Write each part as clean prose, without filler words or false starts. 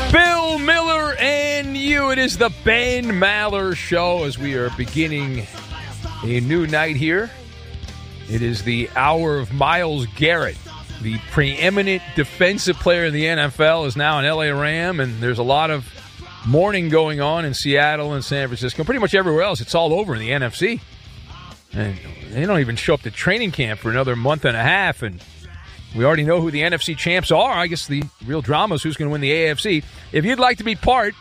Bill Miller and you. It is the Ben Maller Show as we are beginning a new night here. It is the hour of Myles Garrett, the preeminent defensive player in the NFL, is now an LA Ram, and there's a lot of mourning going on in Seattle and San Francisco, pretty much everywhere else. It's all over in the NFC. And they don't even show up to training camp for another month and a half, and we already know who the NFC champs are. I guess the real drama is who's going to win the AFC. If you'd like to be part,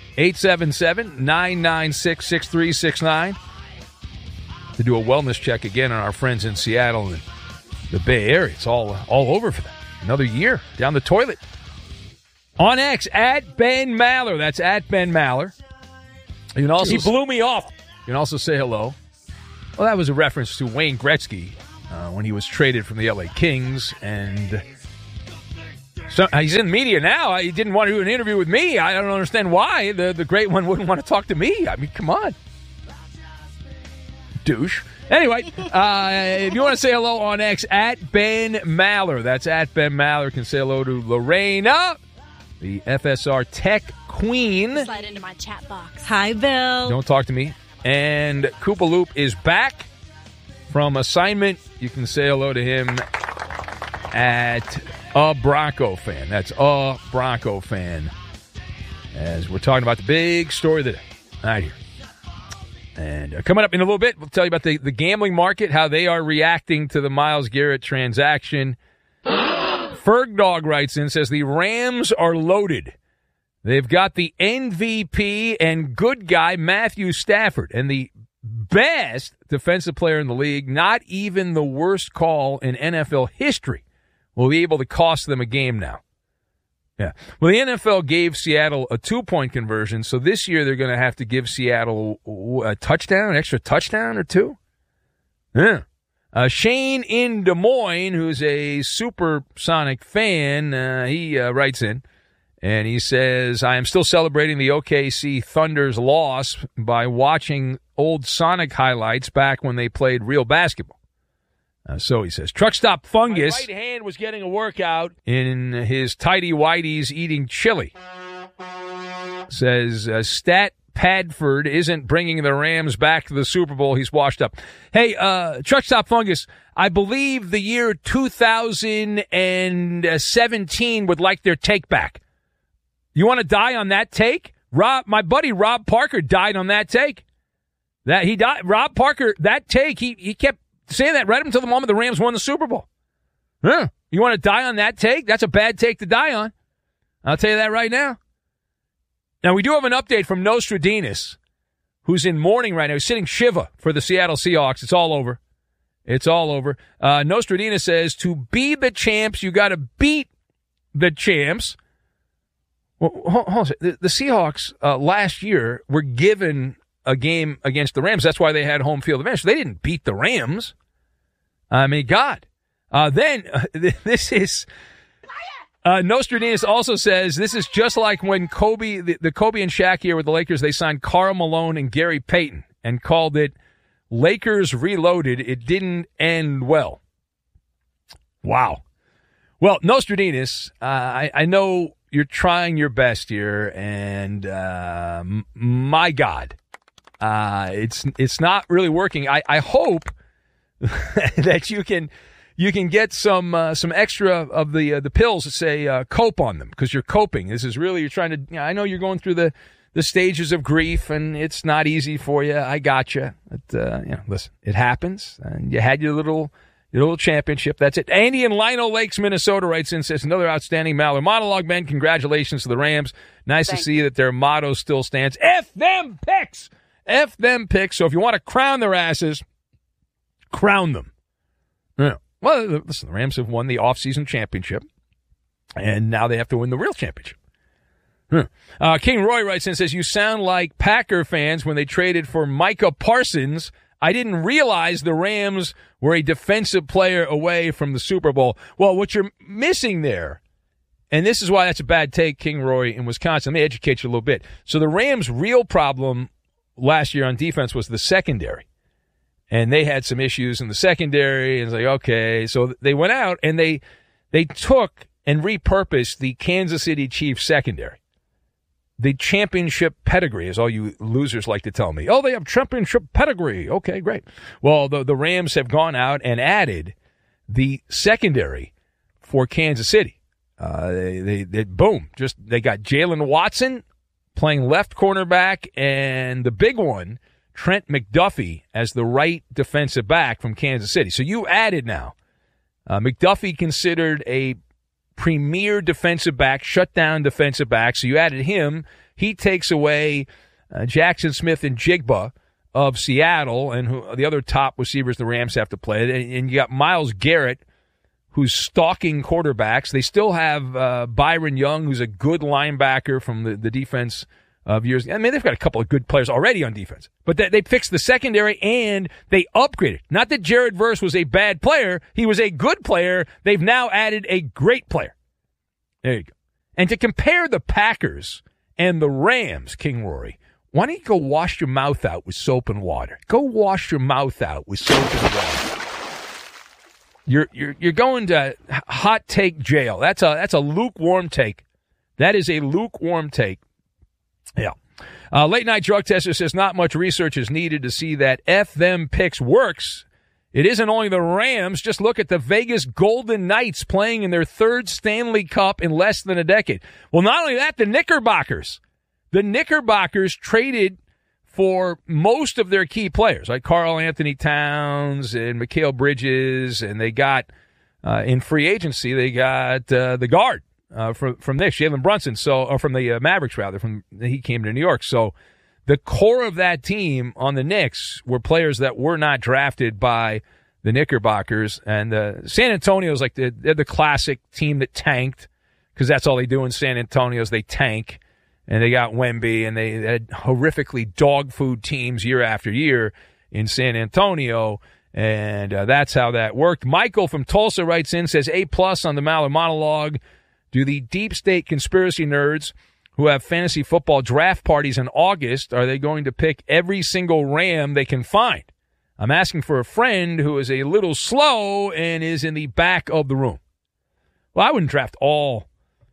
877-996-6369 to do a wellness check again on our friends in Seattle and the Bay Area. It's all over for them. Another year down the toilet. On X, at Ben Maller. That's at Ben Maller. You can also, he blew me off. You can also say hello. Well, that was a reference to Wayne Gretzky when he was traded from the LA Kings. And so he's in media now. He didn't want to do an interview with me. I don't understand why the great one wouldn't want to talk to me. I mean, come on. Douche. Anyway, if you want to say hello on X, at Ben Maller. That's at Ben Maller. You can say hello to Lorena, the FSR Tech Queen. Slide into my chat box. Hi, Bill. Don't talk to me. And Koopa Loop is back from assignment. You can say hello to him at a Bronco fan. That's a Bronco fan. As we're talking about the big story of the day. Right here. And coming up in a little bit, we'll tell you about the gambling market, how they are reacting to the Myles Garrett transaction. Ferg Dog writes in, says the Rams are loaded. They've got the MVP and good guy Matthew Stafford and the best defensive player in the league. Not even the worst call in NFL history will be able to cost them a game now. Yeah. Well, the NFL gave Seattle a 2-point conversion, so this year they're going to have to give Seattle a touchdown, an extra touchdown or two. Yeah. Shane in Des Moines, who's a Supersonic fan, he writes in, and he says, I am still celebrating the OKC Thunder's loss by watching old Sonic highlights back when they played real basketball. So he says, Truck Stop Fungus. My right hand was getting a workout. In his tidy whities eating chili. Says, Stat Padford isn't bringing the Rams back to the Super Bowl. He's washed up. Hey, Truck Stop Fungus, I believe the year 2017 would like their take back. You want to die on that take? My buddy Rob Parker died on that take. That he died. Rob Parker, that take, he kept saying that right up until the moment the Rams won the Super Bowl. Huh. You want to die on that take? That's a bad take to die on. I'll tell you that right now. Now, we do have an update from Nostradamus, who's in mourning right now. He's sitting Shiva for the Seattle Seahawks. It's all over. It's all over. Nostradamus says, to be the champs, you got to beat the champs. Well, hold on. The Seahawks last year were given a game against the Rams. That's why they had home field advantage. They didn't beat the Rams. I mean, God. This is... Nostradamus also says this is just like when Kobe, the Kobe and Shaq year with the Lakers, they signed Karl Malone and Gary Payton and called it Lakers Reloaded. It didn't end well. Wow. Well, Nostradamus, I know you're trying your best here, and my God, it's not really working. I hope that you can get some extra of the pills that say cope on them, because you're coping. This is really, you're trying to, I know you're going through the stages of grief, and it's not easy for you. I got you. But, listen, it happens, and you had your little championship. That's it. Andy in Lino Lakes, Minnesota writes in, says, another outstanding Maller monologue, Ben. Congratulations to the Rams. Nice to see that their motto still stands. F them picks! F them picks. So if you want to crown their asses, crown them. Yeah. Well, listen, the Rams have won the offseason championship, and now they have to win the real championship. King Roy writes in, says, you sound like Packer fans when they traded for Micah Parsons. I didn't realize the Rams were a defensive player away from the Super Bowl. Well, what you're missing there, and this is why that's a bad take, King Roy in Wisconsin. Let me educate you a little bit. So the Rams' real problem last year on defense was the secondary. And they had some issues in the secondary, and it's like, okay. So they went out, and they took and repurposed the Kansas City Chiefs secondary. the championship pedigree, is all you losers like to tell me. Oh, they have championship pedigree. Okay, great. Well, the Rams have gone out and added the secondary for Kansas City. They got Jalen Watson playing left cornerback, and the big one, Trent McDuffie, as the right defensive back from Kansas City. So you added now McDuffie, considered a premier defensive back, shutdown defensive back. So you added him. He takes away Jackson Smith and Jigba of Seattle, and the other top receivers the Rams have to play. And you got Myles Garrett, who's stalking quarterbacks. They still have Byron Young, who's a good linebacker from the defense of years. I mean, they've got a couple of good players already on defense. But they fixed the secondary, and they upgraded. Not that Jared Verse was a bad player. He was a good player. They've now added a great player. There you go. And to compare the Packers and the Rams, King Rory, why don't you go wash your mouth out with soap and water? Go wash your mouth out with soap and water. You're going to hot take jail. That's a lukewarm take. That is a lukewarm take. Yeah. Late Night Drug Tester says not much research is needed to see that F them picks works. It isn't only the Rams. Just look at the Vegas Golden Knights playing in their third Stanley Cup in less than a decade. Well, not only that, the Knickerbockers. The Knickerbockers traded for most of their key players, like Karl Anthony Towns and Mikal Bridges, and they got, in free agency, they got the guard. From Knicks, Jalen Brunson, or from the Mavericks, rather, he came to New York. So the core of that team on the Knicks were players that were not drafted by the Knickerbockers. And San Antonio's like they're the classic team that tanked, because that's all they do in San Antonio is they tank. And they got Wemby, and they had horrifically dog food teams year after year in San Antonio. And that's how that worked. Michael from Tulsa writes in, says, A+ on the Maller monologue. Do the deep state conspiracy nerds who have fantasy football draft parties in August, are they going to pick every single Ram they can find? I'm asking for a friend who is a little slow and is in the back of the room. Well, I wouldn't draft all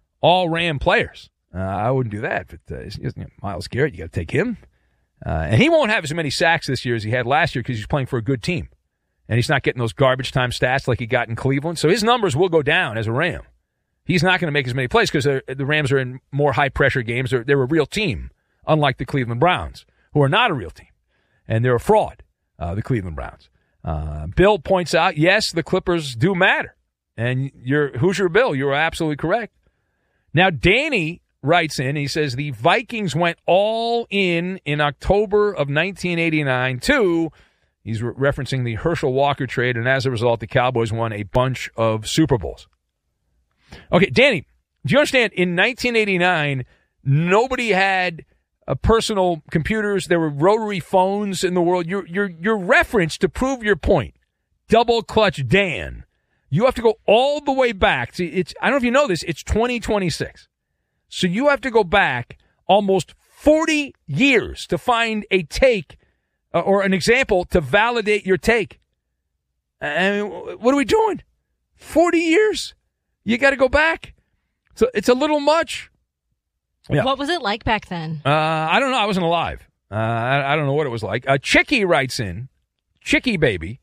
Ram players. I wouldn't do that. But Myles Garrett, you got to take him. And he won't have as many sacks this year as he had last year because he's playing for a good team. And he's not getting those garbage time stats like he got in Cleveland. So his numbers will go down as a Ram. He's not going to make as many plays because the Rams are in more high-pressure games. They're a real team, unlike the Cleveland Browns, who are not a real team. And they're a fraud, the Cleveland Browns. Bill points out, yes, the Clippers do matter. And Hoosier Bill, you're absolutely correct. Now, Danny writes in, he says, the Vikings went all in October of 1989, too. He's referencing the Herschel Walker trade, and as a result, the Cowboys won a bunch of Super Bowls. Okay, Danny, do you understand? In 1989, nobody had personal computers. There were rotary phones in the world. Your reference to prove your point, double clutch Dan, you have to go all the way back. See, I don't know if you know this. It's 2026. So you have to go back almost 40 years to find a take or an example to validate your take. I mean, what are we doing? 40 years? You got to go back. So it's a little much. Yeah. What was it like back then? I don't know. I wasn't alive. I don't know what it was like. Chicky writes in, Chicky baby,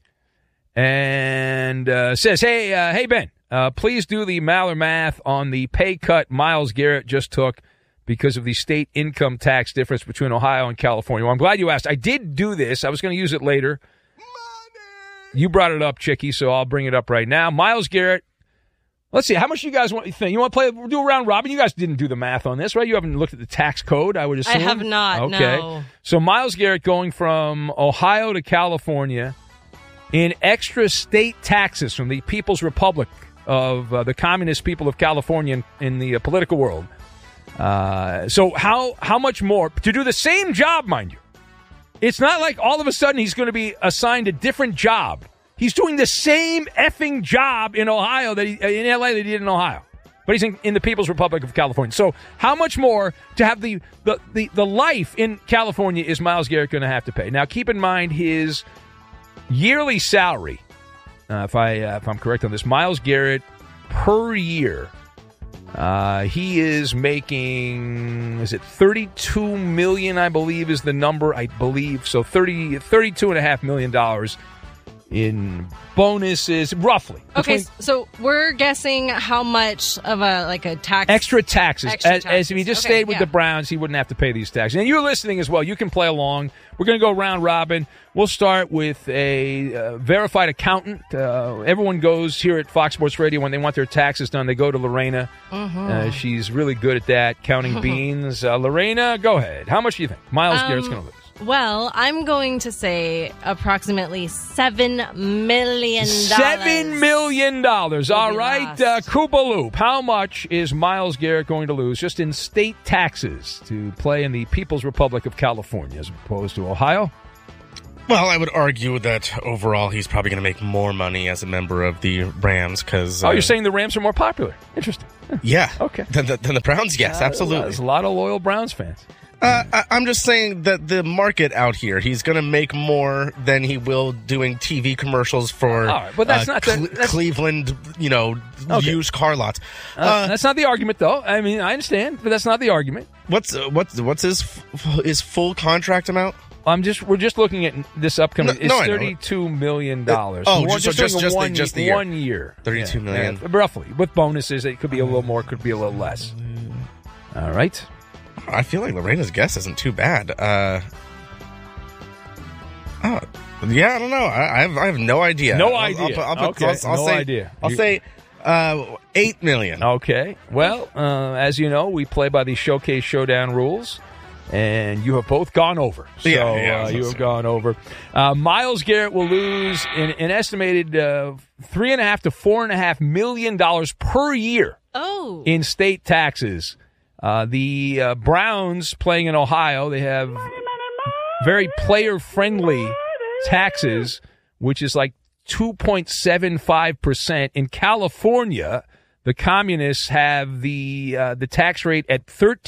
and says, Hey, Ben, please do the Maller math on the pay cut Myles Garrett just took because of the state income tax difference between Ohio and California. Well, I'm glad you asked. I did do this. I was going to use it later. Money. You brought it up, Chicky, so I'll bring it up right now. Myles Garrett. Let's see. How much do you guys want to think? You want to do a round robin? You guys didn't do the math on this, right? You haven't looked at the tax code, I would assume. I have not, okay. No. So Myles Garrett going from Ohio to California in extra state taxes from the People's Republic of the Communist People of California in the political world. So how much more? To do the same job, mind you. It's not like all of a sudden he's going to be assigned a different job. He's doing the same effing job in Ohio in L.A. that he did in Ohio. But he's in the People's Republic of California. So how much more to have the life in California is Myles Garrett going to have to pay? Now, keep in mind his yearly salary, if I'm correct on this, Myles Garrett per year He is making, is it $32 million, I believe is the number, I believe. So $32.5 million in bonuses, roughly. Okay, so we're guessing how much of a tax... Extra taxes. As if he just stayed with yeah. the Browns, he wouldn't have to pay these taxes. And you're listening as well. You can play along. We're going to go round robin. We'll start with a verified accountant. Everyone goes here at Fox Sports Radio when they want their taxes done. They go to Lorena. Mm-hmm. She's really good at that, counting beans. Lorena, go ahead. How much do you think Myles Garrett's going to lose? Well, I'm going to say approximately $7 million. $7 million. All right. Koopaloop, how much is Myles Garrett going to lose just in state taxes to play in the People's Republic of California as opposed to Ohio? Well, I would argue that overall he's probably going to make more money as a member of the Rams because... you're saying the Rams are more popular. Interesting. Yeah. Okay. Than the Browns, yes, absolutely. There's a lot of loyal Browns fans. I'm just saying that the market out here, he's going to make more than he will doing TV commercials for but that's not Cleveland, used car lots. That's not the argument, though. I mean, I understand, but that's not the argument. What's his full contract amount? We're just looking at this upcoming. It's $32 million. Just the year. 1 year. $32 million. Roughly. With bonuses, it could be a little more, could be a little less. All right. I feel like Lorena's guess isn't too bad. I don't know. I have no idea. No idea. I'll say $8 million. Okay. Well, as you know, we play by the Showcase Showdown rules, and you have both gone over. So you have gone over. Myles Garrett will lose an estimated $3.5 to $4.5 million per year in state taxes. The Browns playing in Ohio, they have very player-friendly taxes, which is like 2.75%. In California, the communists have the tax rate at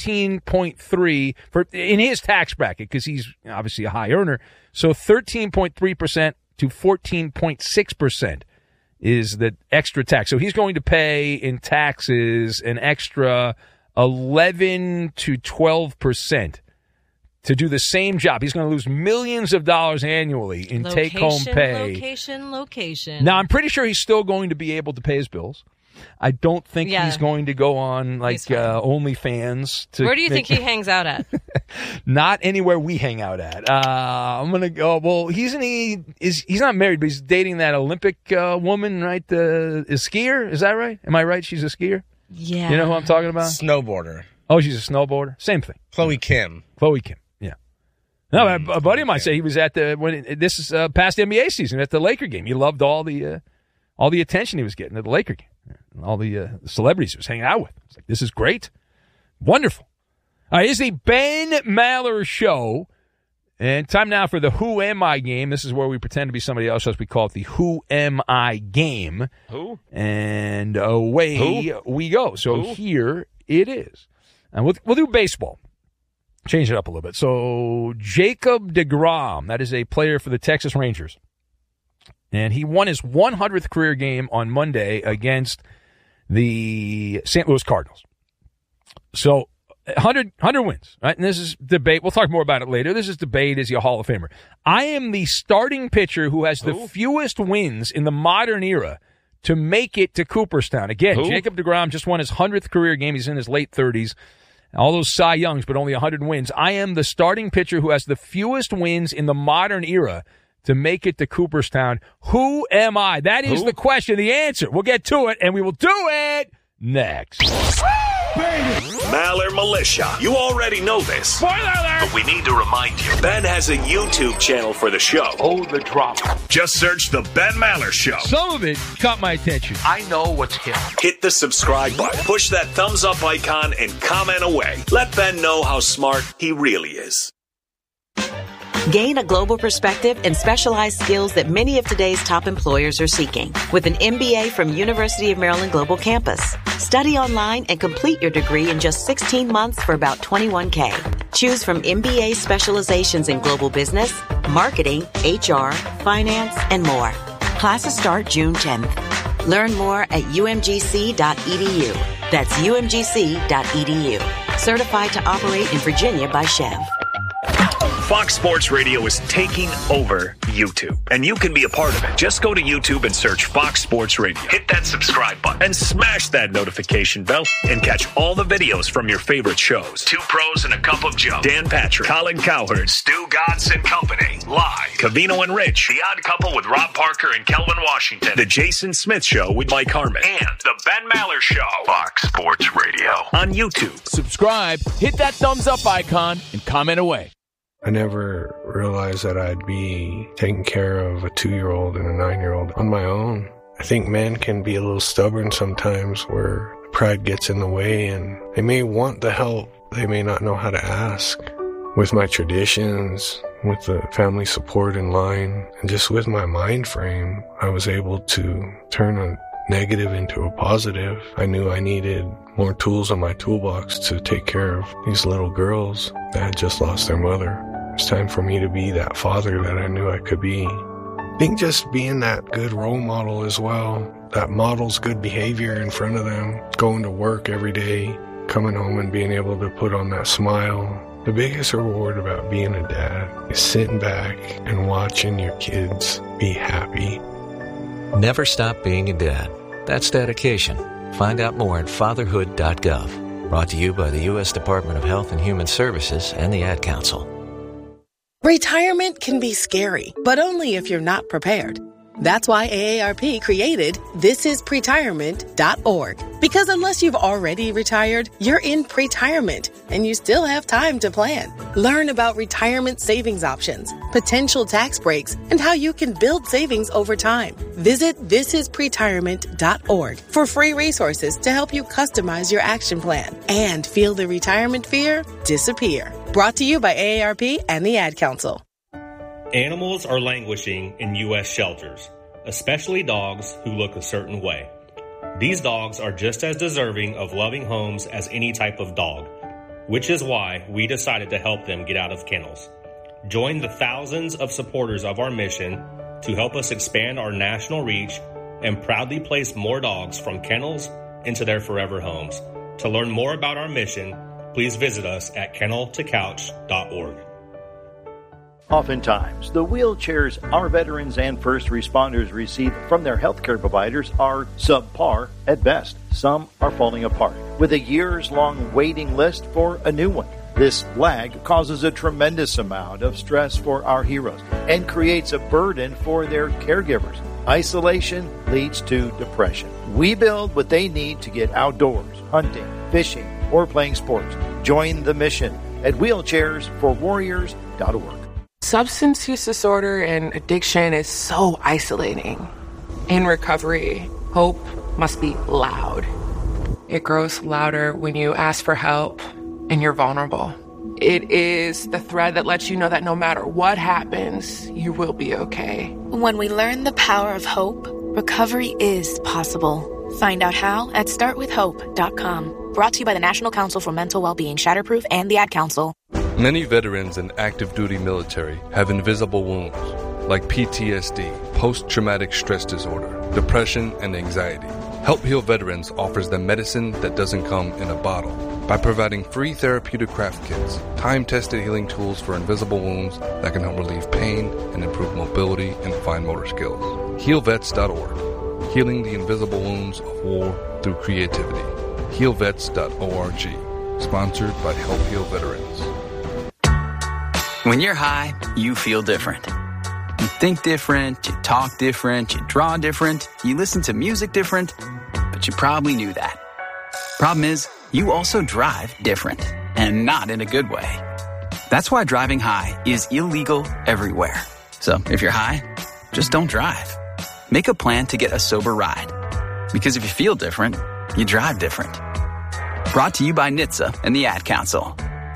13.3 in his tax bracket because he's obviously a high earner. So 13.3% to 14.6% is the extra tax. So he's going to pay in taxes an extra 11 to 12% to do the same job. He's going to lose millions of dollars annually in take-home pay. Location. Now, I'm pretty sure he's still going to be able to pay his bills. I don't think he's going to go on OnlyFans. Where do you think he hangs out at? Not anywhere we hang out at. I'm going to go. Well, he's not married, but he's dating that Olympic woman, right? A skier. Is that right? Am I right? She's a skier. Yeah. You know who I'm talking about? Snowboarder. Oh, she's a snowboarder? Same thing. Chloe Kim. Yeah. No, a buddy of mine said he was at this is past the NBA season, at the Laker game. He loved all the attention he was getting at the Laker game. All the celebrities he was hanging out with. It's like, this is great. Wonderful. All right, it's the Ben Maller Show. And time now for the Who Am I game. This is where we pretend to be somebody else, as we call it the Who Am I game. Who? And away we go. So here it is. And we'll do baseball. Change it up a little bit. So Jacob deGrom, that is a player for the Texas Rangers. And he won his 100th career game on Monday against the St. Louis Cardinals. So 100 wins, right? And this is debate. We'll talk more about it later. This is debate. Is he a Hall of Famer? I am the starting pitcher who has the fewest wins in the modern era to make it to Cooperstown. Again, Jacob deGrom just won his 100th career game. He's in his late 30s. All those Cy Youngs, but only 100 wins. I am the starting pitcher who has the fewest wins in the modern era to make it to Cooperstown. Who am I? That is the question, the answer. We'll get to it, and we will do it next. Maller Militia. You already know this. Spoiler alert! But we need to remind you. Ben has a YouTube channel for the show. Oh, the drama. Just search The Ben Maller Show. Some of it caught my attention. I know what's hip. Hit the subscribe button. Push that thumbs up icon and comment away. Let Ben know how smart he really is. Gain a global perspective and specialized skills that many of today's top employers are seeking with an MBA from University of Maryland Global Campus. Study online and complete your degree in just 16 months for about $21K. Choose from MBA specializations in global business, marketing, HR, finance, and more. Classes start June 10th. Learn more at umgc.edu. That's umgc.edu. Certified to operate in Virginia by Chev. Fox Sports Radio is taking over YouTube, and you can be a part of it. Just go to YouTube and search Fox Sports Radio. Hit that subscribe button and smash that notification bell and catch all the videos from your favorite shows. Two Pros and a Cup of Joe, Dan Patrick, Colin Cowherd, Stu Godson Company, Live, Covino and Rich, The Odd Couple with Rob Parker and Kelvin Washington, The Jason Smith Show with Mike Harmon, and The Ben Maller Show. Fox Sports Radio on YouTube. Subscribe, hit that thumbs up icon, and comment away. I never realized that I'd be taking care of a 2-year-old and a 9-year-old on my own. I think men can be a little stubborn sometimes where pride gets in the way and they may want the help. They may not know how to ask. With my traditions, with the family support in line, and just with my mind frame, I was able to turn a negative into a positive. I knew I needed more tools in my toolbox to take care of these little girls that had just lost their mother. It's time for me to be that father that I knew I could be. I think just being that good role model as well, that models good behavior in front of them, going to work every day, coming home and being able to put on that smile. The biggest reward about being a dad is sitting back and watching your kids be happy. Never stop being a dad. That's dedication. Find out more at fatherhood.gov. Brought to you by the U.S. Department of Health and Human Services and the Ad Council. Retirement can be scary, but only if you're not prepared. That's why AARP created thisispretirement.org. Because unless you've already retired, you're in pretirement, and you still have time to plan. Learn about retirement savings options, potential tax breaks, and how you can build savings over time. Visit thisispretirement.org for free resources to help you customize your action plan and feel the retirement fear disappear. Brought to you by AARP and the Ad Council. Animals are languishing in U.S. shelters, especially dogs who look a certain way. These dogs are just as deserving of loving homes as any type of dog, which is why we decided to help them get out of kennels. Join the thousands of supporters of our mission to help us expand our national reach and proudly place more dogs from kennels into their forever homes. To learn more about our mission, please visit us at kenneltocouch.org. Oftentimes, the wheelchairs our veterans and first responders receive from their healthcare providers are subpar at best. Some are falling apart, with a years-long waiting list for a new one. This lag causes a tremendous amount of stress for our heroes and creates a burden for their caregivers. Isolation leads to depression. We build what they need to get outdoors, hunting, fishing, or playing sports. Join the mission at wheelchairsforwarriors.org. Substance use disorder and addiction is so isolating. In recovery, hope must be loud. It grows louder when you ask for help and you're vulnerable. It is the thread that lets you know that no matter what happens, you will be okay. When we learn the power of hope, recovery is possible. Find out how at startwithhope.com. Brought to you by the National Council for Mental Wellbeing, Shatterproof, and the Ad Council. Many veterans in active duty military have invisible wounds like PTSD, post-traumatic stress disorder, depression, and anxiety. Help Heal Veterans offers them medicine that doesn't come in a bottle by providing free therapeutic craft kits, time-tested healing tools for invisible wounds that can help relieve pain and improve mobility and fine motor skills. HealVets.org, healing the invisible wounds of war through creativity. HealVets.org, sponsored by Help Heal Veterans. When you're high, you feel different. You think different, you talk different, you draw different, you listen to music different, but you probably knew that. Problem is, you also drive different, and not in a good way. That's why driving high is illegal everywhere. So if you're high, just don't drive. Make a plan to get a sober ride. Because if you feel different, you drive different. Brought to you by NHTSA and the Ad Council.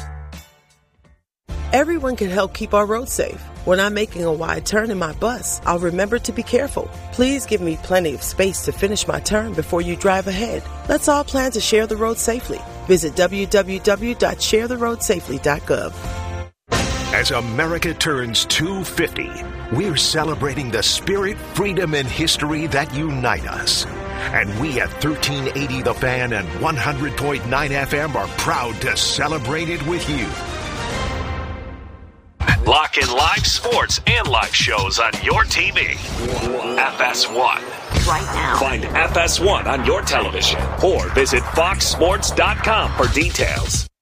Everyone can help keep our roads safe. When I'm making a wide turn in my bus, I'll remember to be careful. Please give me plenty of space to finish my turn before you drive ahead. Let's all plan to share the road safely. Visit www.sharetheroadsafely.gov. As America turns 250, we're celebrating the spirit, freedom, and history that unite us. And we at 1380 The Fan and 100.9 FM are proud to celebrate it with you. Lock in live sports and live shows on your TV. FS1. Right now. Find FS1 on your television or visit foxsports.com for details.